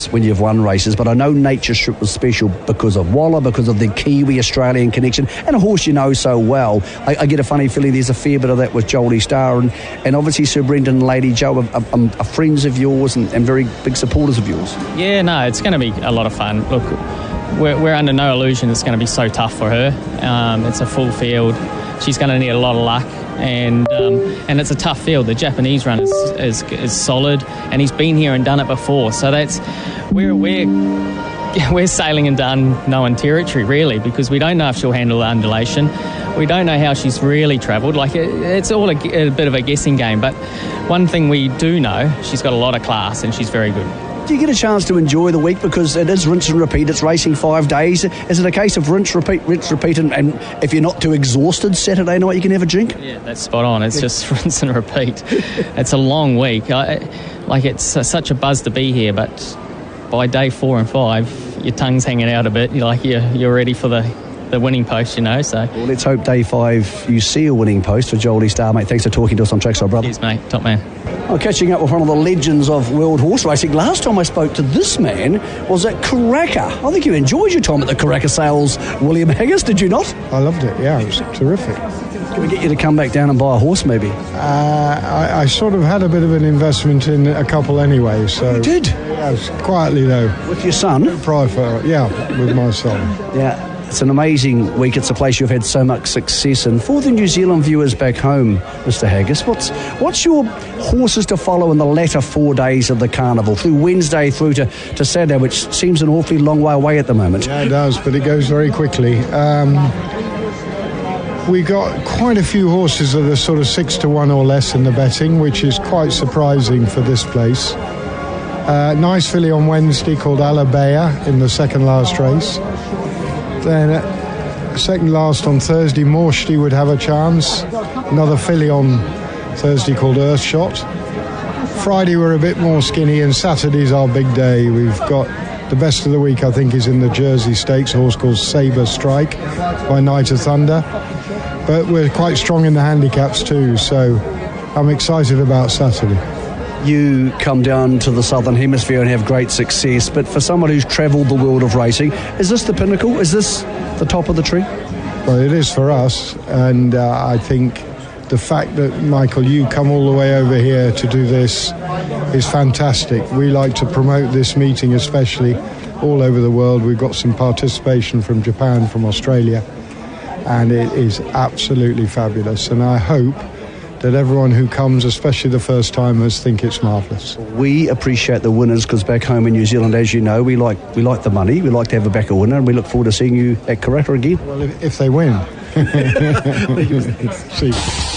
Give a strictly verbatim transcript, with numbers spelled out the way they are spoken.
when you've won races, but I know Nature Strip was special because of Waller, because of the Kiwi-Australian connection, and a horse you know so well. I, I get a funny feeling there's a fair bit of that with Jodie Star, and, and obviously Sir Brendan and Lady Jo are, are, are friends of yours and, and very big supporters of yours. Yeah, no, it's going to be a lot of fun. Look, we're, we're under no illusion it's going to be so tough for her. Um, it's a full field. She's going to need a lot of luck. And um, and it's a tough field. The Japanese run is, is is solid, and he's been here and done it before. So that's we're we're we're sailing into unknown territory really, because we don't know if she'll handle the undulation. We don't know how she's really travelled. Like it, it's all a, a bit of a guessing game. But one thing we do know, she's got a lot of class, and she's very good. Do you get a chance to enjoy the week, because it is rinse and repeat? It's racing five days. Is it a case of rinse, repeat, rinse, repeat, and, and if you're not too exhausted Saturday night, you can have a drink? Yeah, that's spot on. It's just rinse and repeat. It's a long week. I, like it's uh, such a buzz to be here, but by day four and five, your tongue's hanging out a bit. You're like you're you're ready for the. the winning post, you know, so... Well, let's hope day five you see a winning post for Jodie Star, mate. Thanks for talking to us on Trackside, brother. Cheers, mate. Top man. I'm catching up with one of the legends of world horse racing. Last time I spoke to this man was at Karaka. I think you enjoyed your time at the Karaka Sales, William Haggas, did you not? I loved it, yeah, it was terrific. Can we get you to come back down and buy a horse, maybe? Uh, I, I sort of had a bit of an investment in a couple anyway, so... You did? Yeah, quietly, though. With your son? Private, yeah, with my son. Yeah. It's an amazing week. It's a place you've had so much success in. For the New Zealand viewers back home, Mister Haggas, what's what's your horses to follow in the latter four days of the carnival, through Wednesday through to, to Saturday, which seems an awfully long way away at the moment? Yeah, it does, but it goes very quickly. Um, we got quite a few horses that are sort of six to one or less in the betting, which is quite surprising for this place. Uh, nice filly on Wednesday called Alabea in the second last race. Then uh, second last on Thursday, Morshty would have a chance. Another filly on Thursday called Earthshot. Friday we're a bit more skinny, and Saturday's our big day. We've got the best of the week, I think, is in the Jersey Stakes, a horse called Sabre Strike by Night of Thunder. But we're quite strong in the handicaps too, so I'm excited about Saturday. You come down to the Southern Hemisphere and have great success, but for someone who's travelled the world of racing, is this the pinnacle? Is this the top of the tree? Well, it is for us, and uh, I think the fact that, Michael, you come all the way over here to do this is fantastic. We like to promote this meeting especially all over the world. We've got some participation from Japan, from Australia, and it is absolutely fabulous, and I hope that everyone who comes, especially the first timers, think it's marvellous. We appreciate the winners, because back home in New Zealand, as you know, we like we like the money, we like to have a back a winner, and we look forward to seeing you at Karaka again. Well, if, if they win. See.